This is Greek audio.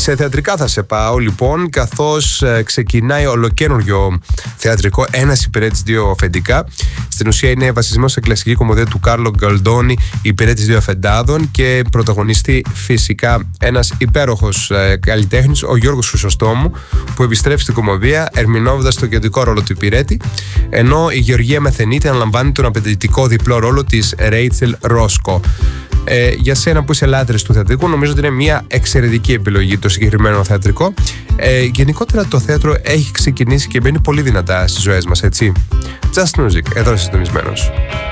Σε θεατρικά θα σε πάω λοιπόν, καθώς ξεκινάει ολοκαίνουργιο θεατρικό, ένας υπηρέτης δύο αφεντικά. Στην ουσία είναι βασισμένο σε κλασική κομμωδία του Κάρλο Γκαλντόνι, υπηρέτης δύο αφεντάδων, και πρωταγωνιστεί φυσικά ένας υπέροχος καλλιτέχνης, ο Γιώργος Χρυσοστόμου, που επιστρέφει στην κομμωδία ερμηνεύοντας τον κεντρικό ρόλο του υπηρέτη, ενώ η Γεωργία Μεθενίτη αναλαμβάνει τον απαιτητικό διπλό ρόλο της Ρέιτσελ Ρόσκο. Για σένα που είσαι λάτρης του θεατρικού, νομίζω ότι είναι μια εξαιρετική επιλογή το συγκεκριμένο θεατρικό. Γενικότερα το θέατρο έχει ξεκινήσει και μπαίνει πολύ δυνατά στις ζωές μας, έτσι. Just Music, εδώ είσαι συντονισμένος.